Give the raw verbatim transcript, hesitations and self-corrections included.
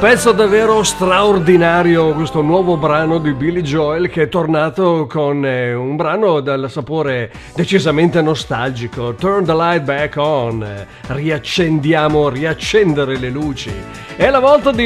Pezzo davvero straordinario, questo nuovo brano di Billy Joel, che è tornato con eh, un brano dal sapore decisamente nostalgico. Turn the light back on, riaccendiamo, riaccendere le luci. È la volta di